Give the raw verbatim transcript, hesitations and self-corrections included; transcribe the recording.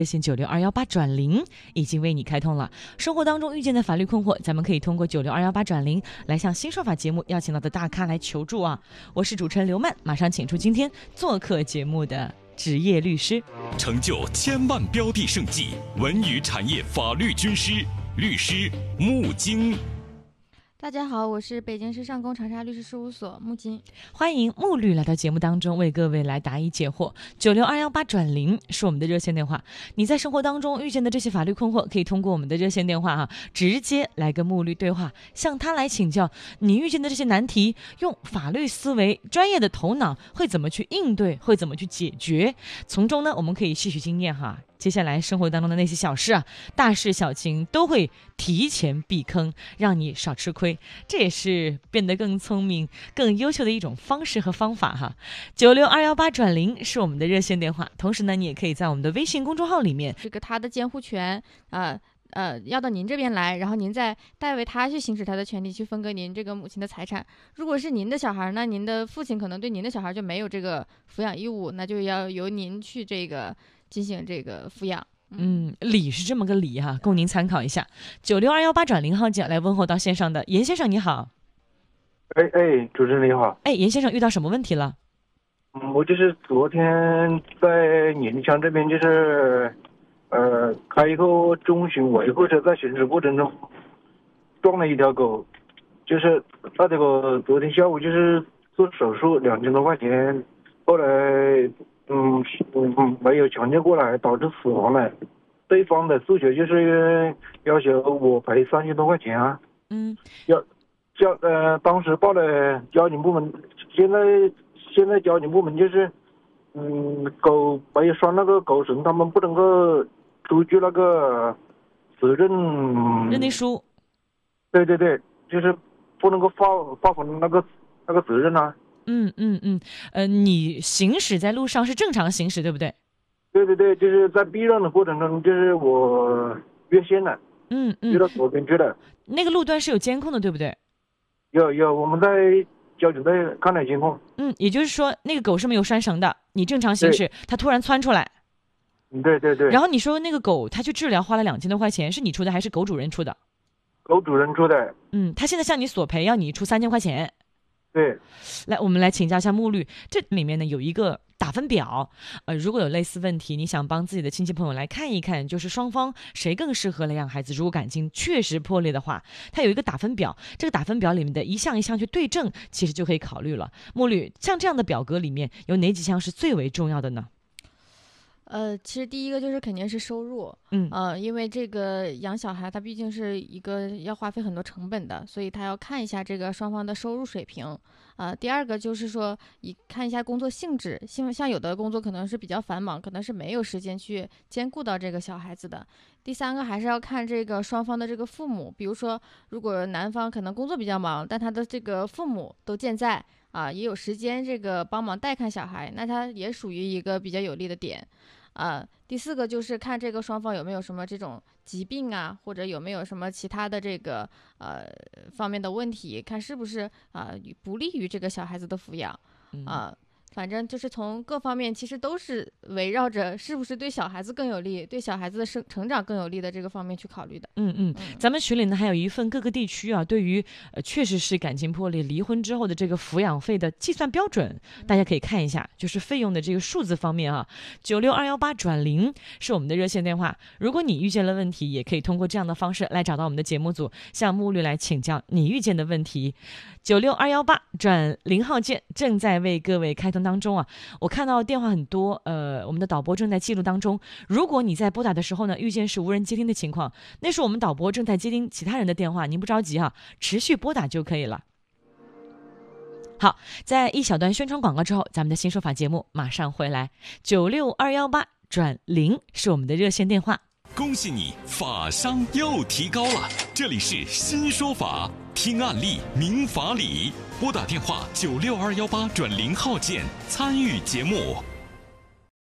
热线九六二幺八转零已经为你开通了。生活当中遇见的法律困惑，咱们可以通过九六二幺八转零来向新说法节目邀请到的大咖来求助啊！我是主持人刘曼，马上请出今天做客节目的职业律师， 成就千万标的胜迹，文娱产业法律军师律师穆金。 大家好，我是北京市上宫长沙律师事务所穆金， 欢迎穆律来到节目当中为各位来答疑解惑。九六二幺八转零是我们的热线电话，你在生活当中遇见的这些法律困惑，可以通过我们的热线电话哈、啊，直接来跟穆律对话，向他来请教你遇见的这些难题，用法律思维、专业的头脑会怎么去应对，会怎么去解决，从中呢，我们可以吸取经验哈。接下来生活当中的那些小事啊，大事小情都会提前避坑，让你少吃亏，这也是变得更聪明、更优秀的一种方式和方法哈。九六二幺八转零是我们的热线电话，同时呢，你也可以在我们的微信公众号里面， 这个他的监护权啊。呃, 呃，要到您这边来，然后您再代为他去行使他的权利，去分割您这个母亲的财产。如果是您的小孩，那您的父亲可能对您的小孩就没有这个抚养义务，那就要由您去这个进行这个抚养。 嗯，理是这么个理哈、啊，供您参考一下。九六二幺八转零号键来问候到线上的严先生，你好。 哎哎，主持人你好。 哎，严先生遇到什么问题了？ 嗯，我就是昨天在宁乡这边就是。呃，开一个中型维护车，在行驶过程中撞了一条狗，就是那这个昨天下午就是做手术两千多块钱，后来嗯嗯没有强奸过来，导致死亡了。对方的诉求就是要求我赔三千多块钱啊。 嗯， 要交呃当时报了交警部门，现在现在交警部门就是嗯狗没有拴那个狗绳，他们不能够出具那个责任认定书。 对对对，就是不能够发发还那个那个责任啊。 嗯嗯嗯，呃，你行驶在路上是正常行驶，对不对？ 对对对，就是在避让的过程中，就是我越线了， 嗯嗯， 越到左边去了。 那个路段是有监控的，对不对？ 有有，我们在交警队看了监控。 嗯，也就是说，那个狗是没有拴绳的，你正常行驶，它突然窜出来。 对对对， 然后你说那个狗它去治疗花了两千多块钱，是你出的还是狗主人出的？ 狗主人出的。 嗯，他现在向你索赔，要你出三千块钱。 对， 来，我们来请教一下穆律，这里面呢有一个打分表，呃，如果有类似问题，你想帮自己的亲戚朋友来看一看，就是双方谁更适合来养孩子，如果感情确实破裂的话，它有一个打分表，这个打分表里面的一项一项去对证，其实就可以考虑了。穆律，像这样的表格里面有哪几项是最为重要的呢？ 呃，其实第一个就是肯定是收入， 嗯， 呃，因为这个养小孩，它毕竟是一个要花费很多成本的，所以他要看一下这个双方的收入水平。呃，第二个就是说，一看一下工作性质，像像有的工作可能是比较繁忙，可能是没有时间去兼顾到这个小孩子的。第三个还是要看这个双方的这个父母，比如说，如果男方可能工作比较忙，但他的这个父母都健在啊，也有时间这个帮忙带看小孩，那他也属于一个比较有利的点。啊，第四个就是看这个双方有没有什么这种疾病啊，或者有没有什么其他的这个呃方面的问题，看是不是啊、呃、不利于这个小孩子的抚养啊、呃。反正就是从各方面，其实都是围绕着是不是对小孩子更有利，对小孩子的生成长更有利的这个方面去考虑的。 嗯嗯，咱们群里呢还有一份各个地区啊，对于呃确实是感情破裂、离婚之后的这个抚养费的计算标准，大家可以看一下，就是费用的这个数字方面啊，九六二幺八转零是我们的热线电话。如果你遇见了问题，也可以通过这样的方式来找到我们的节目组，向穆律来请教你遇见的问题。九六二幺八转零号键正在为各位开通当中啊，我看到电话很多，呃，我们的导播正在记录当中。如果你在拨打的时候呢，遇见是无人接听的情况，那是我们导播正在接听其他人的电话，您不着急哈、啊，持续拨打就可以了。好，在一小段宣传广告之后，咱们的新说法节目马上回来。九六二幺八转零是我们的热线电话。 恭喜你，法商又提高了！这里是新说法，听案例明法理。拨打电话九六二幺八转零号键参与节目。